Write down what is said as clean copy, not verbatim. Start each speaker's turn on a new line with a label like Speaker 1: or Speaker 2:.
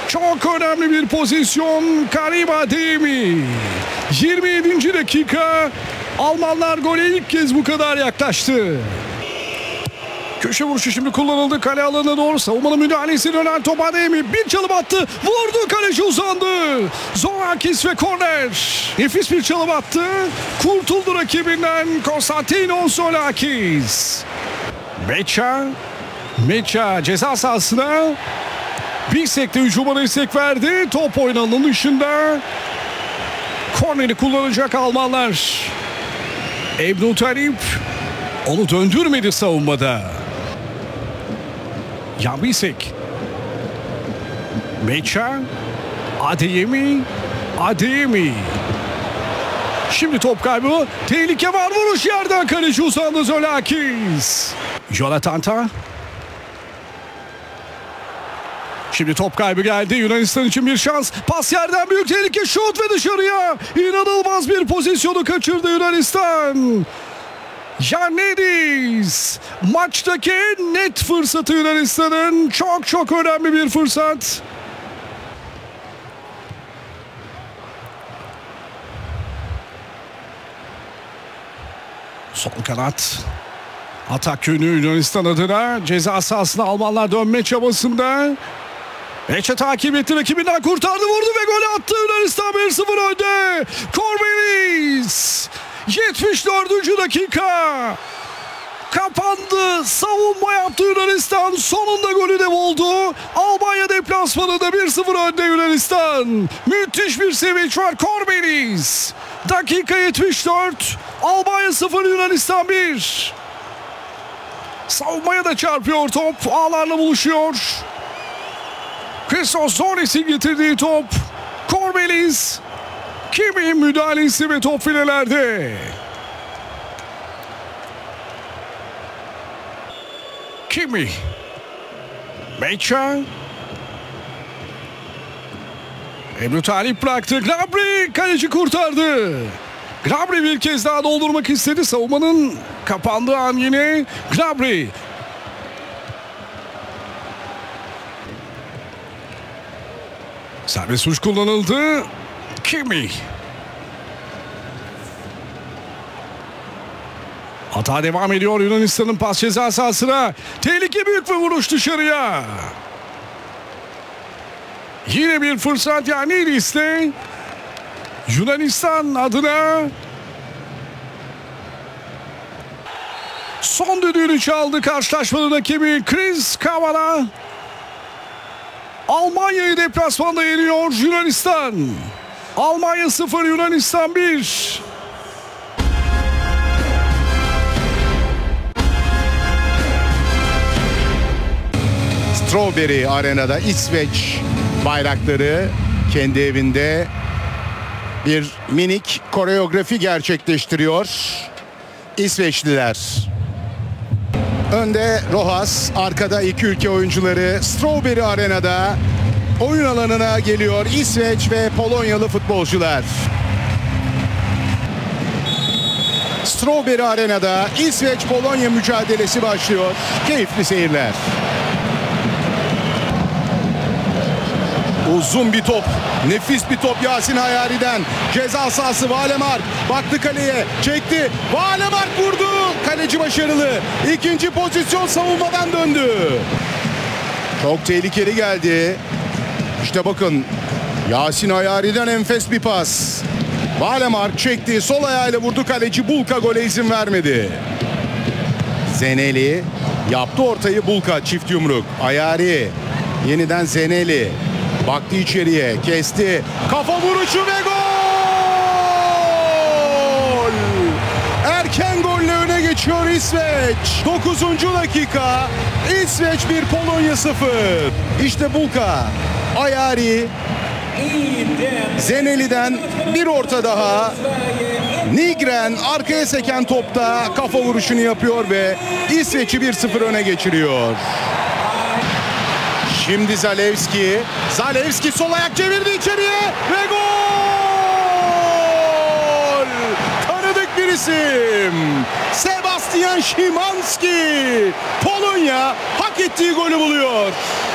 Speaker 1: Çok önemli bir pozisyon. Karim Adeyemi. 27. dakika. Almanlar gole ilk kez bu kadar yaklaştı. Köşe vuruşu şimdi kullanıldı. Kale alanına doğru savunmanın müdahalesi dönen top Adeyemi. Bir çalım attı. Vurdu. Kaleci uzandı. Zorakis ve korner. Nefis bir çalım attı. Kurtuldu rakibinden Konstantinos Zorakis. Meça ceza sahasına. Bissek'te hücuma destek verdi. Top oynanın dışında. Korneri kullanacak Almanlar. Ebnu Talip onu döndürmedi savunmada. Jan Bisek. Meça. Adeyemi. Şimdi top kaybı. Tehlike var. Vuruş yerden kaleci uzandı Zorakis. Jonathan Tah. Şimdi top kaybı geldi. Yunanistan için bir şans. Pas yerden büyük tehlike. Şut ve dışarıya. İnanılmaz bir pozisyonu kaçırdı Yunanistan. Janidis. Maçtaki en net fırsatı Yunanistan'ın. Çok önemli bir fırsat. Sol kanat. Atak yönü Yunanistan adına. Ceza sahasına Almanlar dönme çabasında. Meça takip etti, rakibinden kurtardı, vurdu ve gol attı. Yunanistan 1-0 önde. Korbelis 74. dakika. Kapandı. Savunma yaptı Yunanistan. Sonunda golü de buldu. Almanya deplasmanında 1-0 önde Yunanistan. Müthiş bir sevinç var. Korbelis. Dakika 74. Almanya 0, Yunanistan 1. Savunmaya da çarpıyor top. Ağlarla buluşuyor. Christos Zoris'in getirdiği top. Korbelis. Kimin müdahalesi ve top filelerde. Kimi. Meça. Ebnu Talip bıraktı. Gnabry kaleci kurtardı. Gnabry bir kez daha doldurmak istedi. Savunmanın kapandığı an yine Gnabry. Serbest vuruş kullanıldı. Kimi. Hata devam ediyor Yunanistan'ın pas ceza sahasına. Tehlike büyük ve vuruş dışarıya. Yine bir fırsat Janidis'le. Yunanistan adına son düdüğünü çaldı karşılaşmanın hakemi Chris Kavala. Almanya'yı deplasmanda yeniyor Yunanistan. Almanya 0, Yunanistan 1.
Speaker 2: Strawberry Arena'da İsveç bayrakları kendi evinde bir minik koreografi gerçekleştiriyor İsveçliler. Önde Rojas, arkada iki ülke oyuncuları Strawberry Arena'da oyun alanına geliyor İsveç ve Polonyalı futbolcular. Strawberry Arena'da İsveç-Polonya mücadelesi başlıyor. Keyifli seyirler. Uzun bir top. Nefis bir top Yasin Hayari'den. Ceza sahası Valemar. Baktı kaleye. Çekti. Valemar vurdu. Kaleci başarılı. İkinci pozisyon savunmadan döndü. Çok tehlikeli geldi. İşte bakın. Yasin Hayari'den enfes bir pas. Valemar çekti. Sol ayağıyla vurdu. Kaleci Bulka gole izin vermedi. Zeneli yaptı ortayı. Bulka çift yumruk. Hayari. Yeniden Zeneli. Baktı içeriye, kesti. Kafa vuruşu ve gol! Erken golle öne geçiyor İsveç. 9. dakika. İsveç 1, Polonya 0. İşte Bulka, Ayari, Zeneli'den bir orta daha. Nigren arkaya seken topta kafa vuruşunu yapıyor ve İsveç'i 1-0 öne geçiriyor. Şimdi Zalewski sol ayak çevirdi içeriye ve gol! Tanıdık bir isim. Sebastian Szymanski. Polonya hak ettiği golü buluyor.